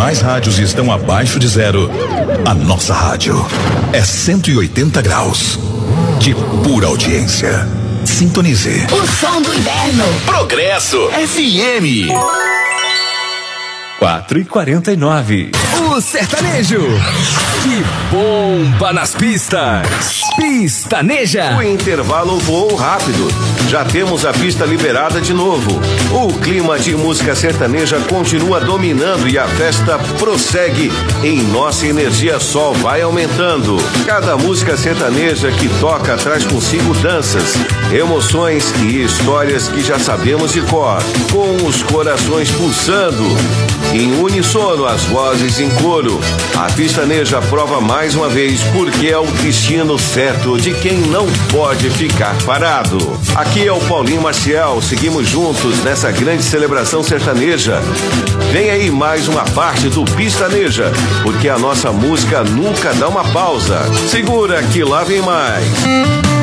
demais rádios estão abaixo de zero, a nossa rádio é 180 graus de pura audiência. Sintonize. O som do inverno. Progresso FM. 4h49. O sertanejo que bomba nas pistas. Pistaneja. O intervalo voou rápido. Já temos a pista liberada de novo. O clima de música sertaneja continua dominando e a festa prossegue. Em nossa energia só vai aumentando. Cada música sertaneja que toca traz consigo danças, emoções e histórias que já sabemos de cor. Com os corações pulsando. Em uníssono, as vozes em coro. A pistaneja prova mais uma vez porque é o destino certo de quem não pode ficar parado. Aqui é o Paulinho Maciel, seguimos juntos nessa grande celebração sertaneja. Vem aí mais uma parte do Pistaneja, porque a nossa música nunca dá uma pausa. Segura que lá vem mais.